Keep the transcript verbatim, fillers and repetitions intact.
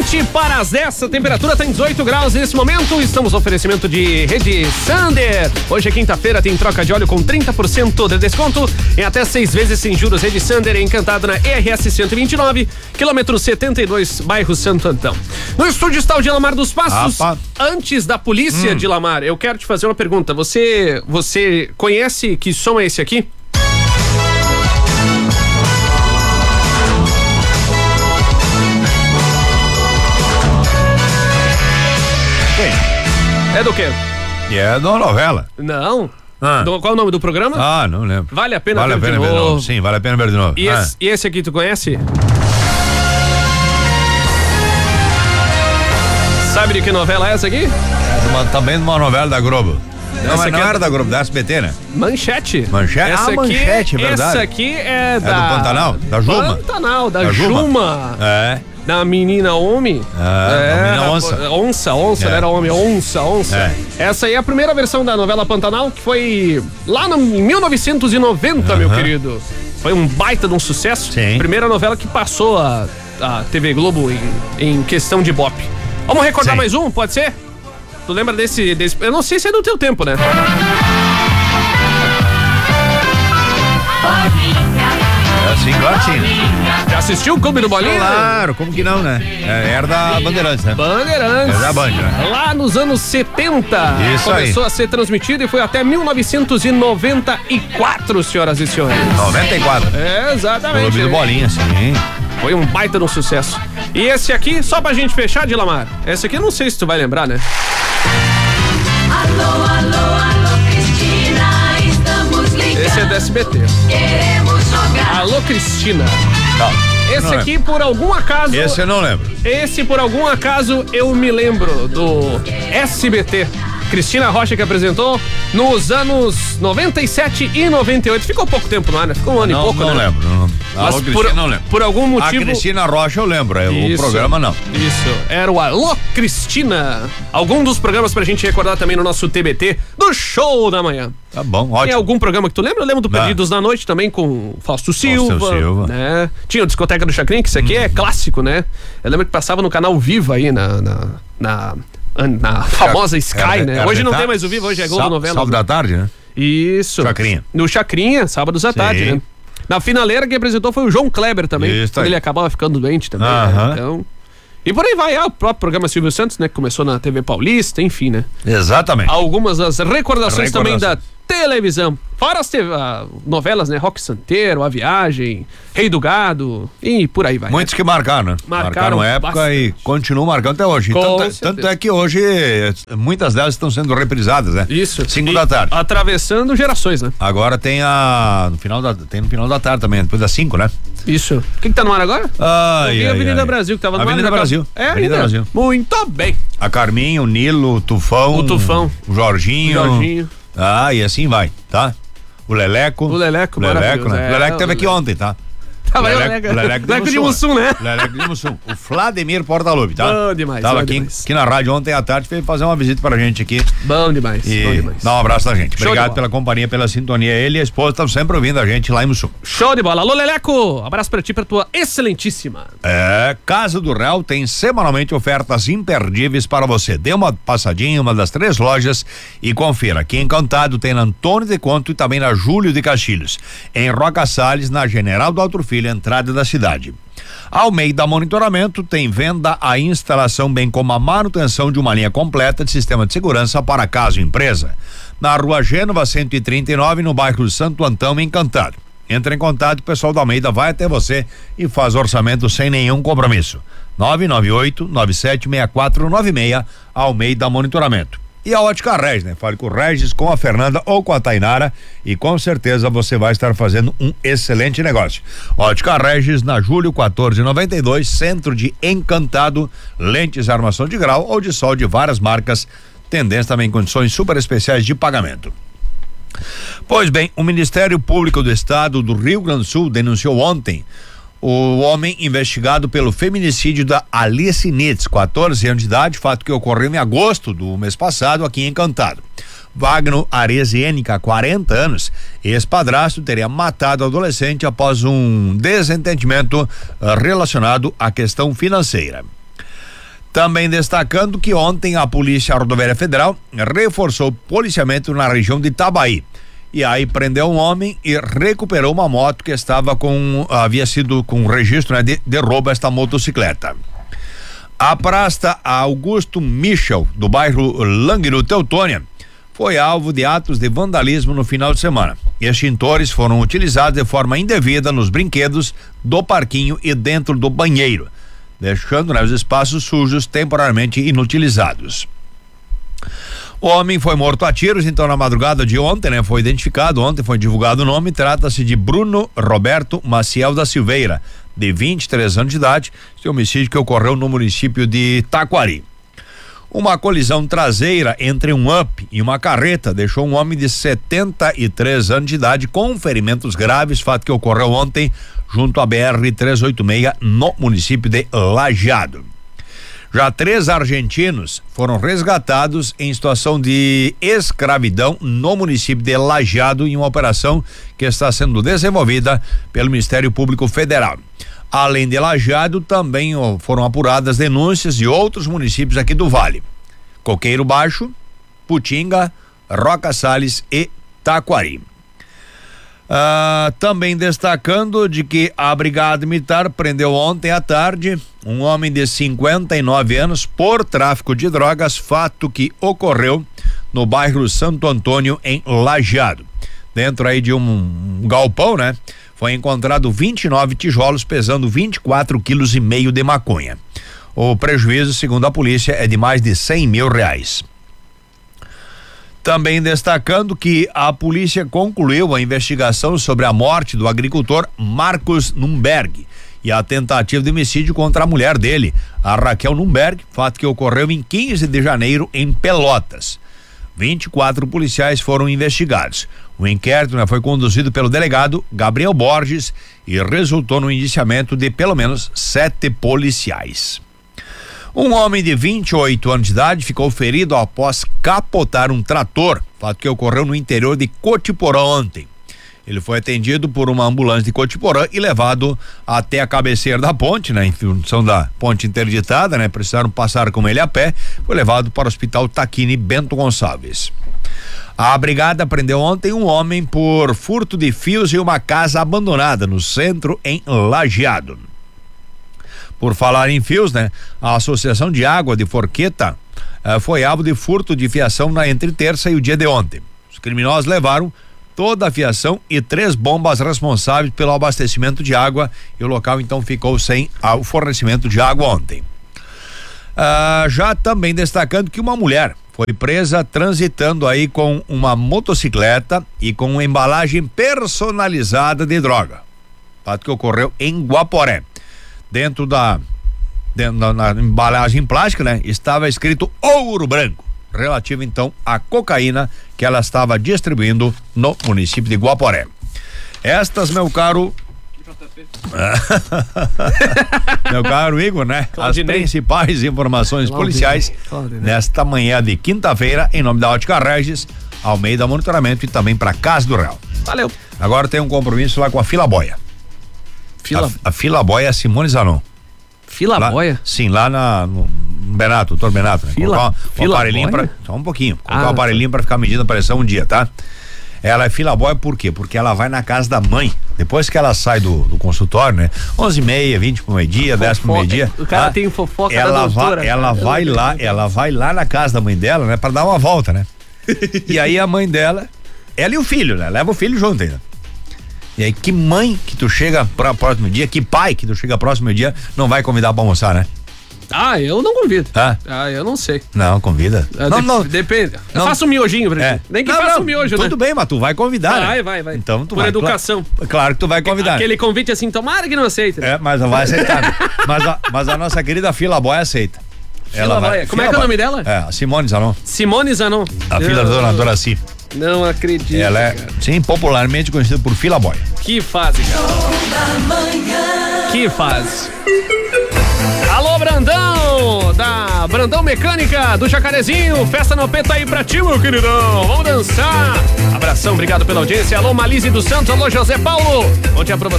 vinte para as dez, a temperatura está em dezoito graus nesse momento. Estamos no oferecimento de Rede Sander. Hoje é quinta-feira, tem troca de óleo com trinta por cento de desconto em até seis vezes sem juros. Rede Sander é Encantado na E R S cento e vinte e nove, quilômetro setenta e dois, bairro Santo Antão. No estúdio está o Dilamar dos Passos. Ah, Antes da polícia, hum. Dilamar, eu quero te fazer uma pergunta. Você, você conhece que som é esse aqui? É do quê? É da novela. Não. Ah. Do, qual é o nome do programa? Ah, não lembro. Vale a pena vale ver a pena de ver novo. novo. Sim, vale a pena ver de novo. E, ah. esse, e esse aqui tu conhece? Sabe de que novela é essa aqui? É uma, também de uma novela da Globo. Não, mas não é era da Globo, da S B T, né? Manchete. Manchete? Essa ah, aqui, Manchete, é verdade. Essa aqui é, é da... do Pantanal? Da Juma? Pantanal, da, da Juma. Juma. É. Da menina homem. Ah, é, da menina onça. Onça, onça, é. não era homem, onça, onça. É. Essa aí é a primeira versão da novela Pantanal, que foi lá no, em mil novecentos e noventa, uh-huh. meu querido. Foi um baita de um sucesso. Sim. Primeira novela que passou a, a T V Globo em, em questão de ibope. Vamos recordar Sim. mais um, pode ser? Tu lembra desse, desse... Eu não sei se é do teu tempo, né? É assim, claro sim. Já assistiu o Clube do Bolinha? Claro, como que não, né? É, era da Bandeirantes, né? Bandeirantes. Era da Band, né? Lá nos anos setenta. Isso começou aí. a ser transmitido e foi até mil novecentos e noventa e quatro, senhoras e senhores. noventa e quatro. É, exatamente. Clube do Bolinha, sim. Foi um baita de um sucesso. E esse aqui, só pra gente fechar, Dilamar. Esse aqui eu não sei se tu vai lembrar, né? Alô, alô, alô, Cristina, estamos ligados. Esse é do S B T. Queremos jogar. Alô, Cristina. Tá. Esse aqui, lembro. Por algum acaso... Esse eu não lembro. Esse, por algum acaso, eu me lembro do S B T. Cristina Rocha que apresentou nos anos noventa e sete e noventa e oito. Ficou pouco tempo no ar, né? Ficou um ano não, e pouco, não né? Lembro, não lembro. Mas Alô, por, Cristina, não lembro. Por algum motivo... A Cristina Rocha eu lembro, é, o Isso, programa não. Isso, era o Alô Cristina. Algum dos programas pra gente recordar também no nosso T B T do Show da Manhã. Tá bom, ótimo. Tem algum programa que tu lembra? Eu lembro do não. Perdidos na Noite também com Fausto Silva. Fausto Silva. Né? Tinha o Discoteca do Chacrinha, que isso aqui hum. é clássico, né? Eu lembro que passava no canal Viva aí na... na, na na famosa Sky, era, né? Era hoje não tem mais o Vivo, hoje é Globo Sá, Novela. Sábado da tarde, né? Isso. Chacrinha. No Chacrinha, sábados à tarde, né? Na finaleira que apresentou foi o João Kleber também. Isso, ele acabava ficando doente também, uh-huh. né? Então... E por aí vai, é o próprio programa Silvio Santos, né? Que começou na T V Paulista, enfim, né? Exatamente. Algumas das recordações, recordações. também da televisão. Fora as te- uh, novelas, né? Rock Santeiro, A Viagem, Rei do Gado e por aí vai. Muitos né? que marcaram, né? Marcaram, marcaram época bastante. E continuam marcando até hoje. Tanto, tanto é que hoje muitas delas estão sendo reprisadas, né? Isso. Cinco da tarde. Atravessando gerações, né? Agora tem a no final da tem no final da tarde também, depois das cinco, né? Isso. O que que tá no ar agora? Ai, Eu vi ai, a Avenida ai. Brasil que tava no Avenida ar. Brasil. É, Avenida ainda? Brasil. Muito bem. A Carminha, o Nilo, o Tufão. O Tufão. O Jorginho. O Jorginho. Ah, e assim vai, tá? O Leleco. O Leleco, o Leleco, né? é, o Leleco teve o aqui ontem, tá? Tava o aí o Leleco, Leleco, Leleco, Leleco de Mussum, né? Leleco de Mussum. O Vladimir Portaluppi, tá? Bom demais. Tava bom aqui, demais. aqui na rádio ontem à tarde, veio fazer uma visita pra gente aqui. Bom demais. E bom demais. dá um abraço da gente. Show Obrigado pela companhia, pela sintonia. Ele e a esposa estão sempre ouvindo a gente lá em Mussum. Show de bola. Alô, Leleco. Abraço pra ti, pra tua excelentíssima. É, Casa do Real tem semanalmente ofertas imperdíveis para você. Dê uma passadinha em uma das três lojas e confira. Aqui em Encantado tem na Antônio de Conto e também na Júlio de Castilhos. Em Roca Salles, na General do Altro Filho, entrada da cidade. Almeida Monitoramento tem venda, a instalação, bem como a manutenção de uma linha completa de sistema de segurança para casa e empresa. Na Rua Gênova cento e trinta e nove, no bairro Santo Antão, Encantado. Entre em contato, o pessoal da Almeida vai até você e faz orçamento sem nenhum compromisso. nove nove oito, nove sete seis quatro nove seis, Almeida Monitoramento. E a Ótica Regis, né? Fale com o Regis, com a Fernanda ou com a Tainara e com certeza você vai estar fazendo um excelente negócio. Ótica Regis, na Júlio quatorze noventa e dois, centro de Encantado, lentes de armação de grau ou de sol de várias marcas, tendência também em condições super especiais de pagamento. Pois bem, o Ministério Público do Estado do Rio Grande do Sul denunciou ontem o homem investigado pelo feminicídio da Alice Nitz, quatorze anos de idade, fato que ocorreu em agosto do mês passado aqui em Encantado. Wagner Arezienica, quarenta anos, ex-padrasto, teria matado o adolescente após um desentendimento uh, relacionado à questão financeira. Também destacando que ontem a Polícia Rodoviária Federal reforçou o policiamento na região de Itabaí. E aí prendeu um homem e recuperou uma moto que estava com, havia sido com registro, né, de, de roubo esta motocicleta. A praça Augusto Michel, do bairro Languiru, Teutônia, foi alvo de atos de vandalismo no final de semana. Extintores foram utilizados de forma indevida nos brinquedos do parquinho e dentro do banheiro, deixando, né, os espaços sujos temporariamente inutilizados. O homem foi morto a tiros, então, na madrugada de ontem, né? Foi identificado, ontem foi divulgado o nome, trata-se de Bruno Roberto Maciel da Silveira, de vinte e três anos de idade, esse homicídio que ocorreu no município de Taquari. Uma colisão traseira entre um up e uma carreta deixou um homem de setenta e três anos de idade com ferimentos graves, fato que ocorreu ontem junto à B R trezentos e oitenta e seis no município de Lajeado. Já três argentinos foram resgatados em situação de escravidão no município de Lajeado em uma operação que está sendo desenvolvida pelo Ministério Público Federal. Além de Lajeado, também foram apuradas denúncias de outros municípios aqui do Vale: Coqueiro Baixo, Putinga, Roca Salles e Taquari. Ah, também destacando de que a Brigada Militar prendeu ontem à tarde um homem de cinquenta e nove anos por tráfico de drogas, fato que ocorreu no bairro Santo Antônio, em Lajeado. Dentro aí de um, um galpão, né? Foi encontrado vinte e nove tijolos pesando vinte e quatro quilos e meio de maconha. O prejuízo, segundo a polícia, é de mais de cem mil reais. Também destacando que a polícia concluiu a investigação sobre a morte do agricultor Marcos Numberg e a tentativa de homicídio contra a mulher dele, a Raquel Numberg, fato que ocorreu em quinze de janeiro em Pelotas. vinte e quatro policiais foram investigados. O inquérito, né, foi conduzido pelo delegado Gabriel Borges e resultou no indiciamento de pelo menos sete policiais. Um homem de vinte e oito anos de idade ficou ferido após capotar um trator, fato que ocorreu no interior de Cotiporã ontem. Ele foi atendido por uma ambulância de Cotiporã e levado até a cabeceira da ponte, né? Em função da ponte interditada, né? Precisaram passar com ele a pé, foi levado para o Hospital Taquini Bento Gonçalves. A brigada prendeu ontem um homem por furto de fios em uma casa abandonada no centro, em Lajeado. Por falar em fios, né? A Associação de Água de Forqueta eh, foi alvo de furto de fiação na, entre terça e o dia de ontem. Os criminosos levaram toda a fiação e três bombas responsáveis pelo abastecimento de água, e o local então ficou sem ah, o fornecimento de água ontem. Ah, já também destacando que uma mulher foi presa transitando aí com uma motocicleta e com uma embalagem personalizada de droga. Fato que ocorreu em Guaporé. Dentro da, dentro da na embalagem plástica, né, estava escrito Ouro Branco, relativo então à cocaína que ela estava distribuindo no município de Guaporé. Estas, meu caro meu caro Igor, né? Claudinei. As principais informações Claudinei. policiais Claudinei. nesta manhã de quinta-feira, em nome da Ótica Regis, Almeida Monitoramento e também para Casa do Real. Valeu. Agora tem um compromisso lá com a Fila Boia. Fila... A, a Fila Boia é Simone Zanon. Fila lá, Boia? Sim, lá na, no Benato, doutor Benato. Né? Fila, colocar um, fila um aparelhinho Boia? pra, só um pouquinho. Colocar ah, um aparelhinho tá. para ficar medindo a pressão um dia, tá? Ela é Fila Boia por quê? Porque ela vai na casa da mãe. Depois que ela sai do, do consultório, né? onze e meia, vinte pro meio-dia, dez pro meio-dia. O cara tá? tem fofoca ela da doutora. Vai, ela vai lá, ela vai lá na casa da mãe dela, né? Pra dar uma volta, né? E aí a mãe dela, ela e o filho, né? Leva o filho junto ainda. E aí, que mãe que tu chega para próximo dia, que pai que tu chega próximo dia não vai convidar pra almoçar, né? Ah, eu não convido. Ah, ah eu não sei. Não, convida. Ah, não, de, não. Depende. Não. Eu faço um miojinho pra é. ti. Nem que não, faça não, um miojo, tudo né? Tudo bem, mas tu vai convidar. Vai, né? vai, vai. Então tu Por vai. educação. Claro, claro que tu vai convidar. Aquele convite assim, tomara que não aceita. É, mas vai aceitar. mas, a, mas a nossa querida Fila Boia aceita. Fila Ela Boia. vai, Como Fila é que é o nome Boia. dela? É, a Simone Zanon. Simone Zanon. A filha da dona Doraci. Não acredito. Ela é, cara. sim, popularmente conhecida por Fila Boia. Que fase, cara. Que fase. Alô, Brandão, da Brandão Mecânica, do Jacarezinho, festa no peito aí pra ti, meu queridão, vamos dançar. Abração, obrigado pela audiência. Alô, Malise dos Santos, alô, José Paulo, bom dia pra você.